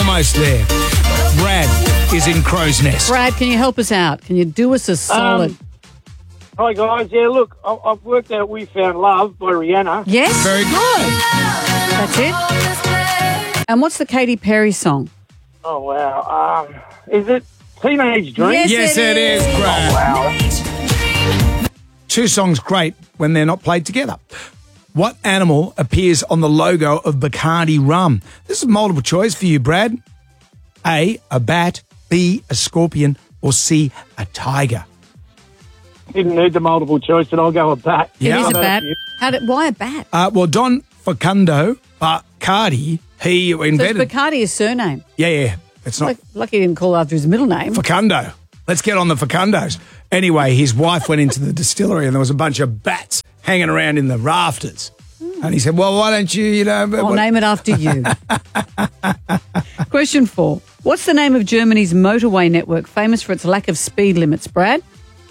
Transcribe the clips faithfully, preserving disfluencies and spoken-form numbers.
almost there. Brad is in Crow's Nest. Brad, can you help us out? Can you do us a solid? Um, hi, guys. Yeah, look, I- I've worked out We Found Love by Rihanna. Yes? Very good. That's it. And what's the Katy Perry song? Oh, wow. Um, is it Teenage Dream? Yes. Yes, it it is, is. Brad. Wow. Two songs great when they're not played together. What animal appears on the logo of Bacardi rum? This is multiple choice for you, Brad. A, a bat, B, a scorpion, or C, a tiger. Didn't need the multiple choice, but I'll go a bat. Yeah. It is a How about bat. you? How did, why a bat? Uh, well, Don Facundo Bacardi, he So invented... it's Bacardi his surname. yeah, yeah. It's not Like, lucky he didn't call after his middle name. Facundo. Let's get on the Facundos. Anyway, his wife went into the distillery and there was a bunch of bats hanging around in the rafters. And he said, well, why don't you, you know... I'll what- name it after you. Question four. What's the name of Germany's motorway network, famous for its lack of speed limits, Brad?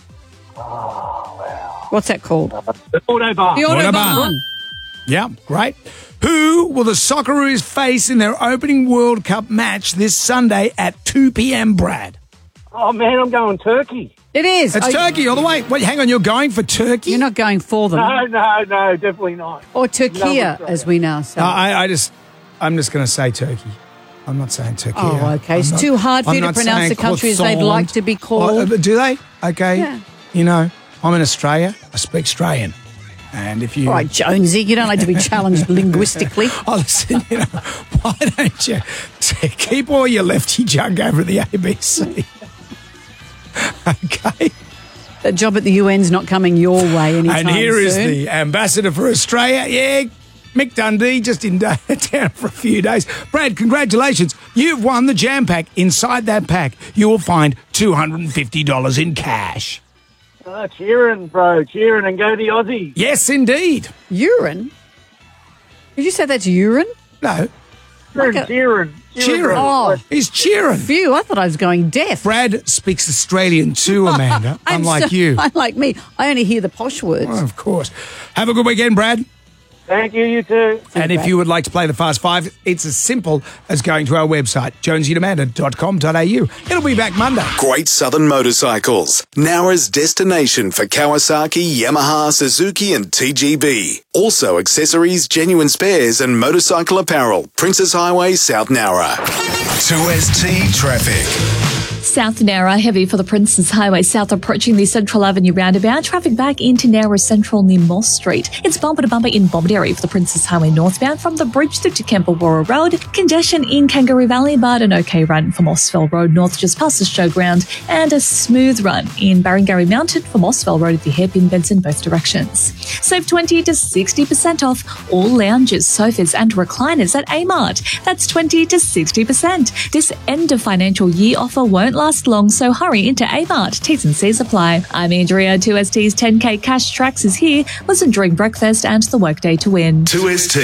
What's that called? The Autobahn. The Autobahn. Autobahn. Yeah, great. Who will the Socceroos face in their opening World Cup match this Sunday at two p.m, Brad? Oh, man, I'm going Turkey. It is. It's Oh, Turkey all the way. Wait, hang on, you're going for Turkey? You're not going for them. No, no, no, definitely not. Or Turkey, No, as we now say. No, I, I just, I'm just going to say Turkey. I'm not saying Turkey. Oh, okay. I'm It's not- too hard for I'm you to not pronounce saying the countries they'd croissant. like to be called. Oh, do they? Okay. Yeah. You know, I'm in Australia. I speak Australian. And if you... All right, Jonesy, you don't like to be challenged linguistically. Oh, listen, you know, why don't you t- keep all your lefty junk over at the A B C? Okay. That job at the U N's not coming your way anytime And here is soon. the ambassador for Australia. Yeah, Mick Dundee, just in da- town for a few days. Brad, congratulations. You've won the Jam Pack. Inside that pack, you will find two hundred fifty dollars in cash. Oh, cheering, bro. Cheering and go the Aussie. Yes, indeed. Urine? Did you say that's urine? No, Cheering, Like a- cheering. cheering. Oh. He's cheering. Phew, I thought I was going deaf. Brad speaks Australian too, Amanda, I'm unlike so- you. Unlike me. I only hear the posh words. Oh, of course. Have a good weekend, Brad. Thank you, you too. And if you would like to play the Fast Five, it's as simple as going to our website, jonesy and amanda dot com dot a u. It'll be back Monday. Great Southern Motorcycles. Nowra's destination for Kawasaki, Yamaha, Suzuki and T G B. Also accessories, genuine spares and motorcycle apparel. Princess Highway, South Nowra. two S T traffic. South Nowra, heavy for the Princess Highway South approaching the Central Avenue roundabout. Traffic back into Nowra Central near Moss Street. It's bumper to bumper in Bomaderry for the Princess Highway northbound from the bridge through to Kemperwarra Road. Congestion in Kangaroo Valley, but an okay run for Mossville Road north just past the showground. And a smooth run in Barangarry Mountain for Mossville Road at the hairpin bends in both directions. Save twenty to sixty percent off all lounges, sofas and recliners at A-Mart. That's twenty to sixty percent. This end of financial year offer won't last long, so hurry into A-Mart. T's and C's apply. I'm Andrea. two S T's ten K Cash Tracks is here. Listen during breakfast and the workday to win. two S T.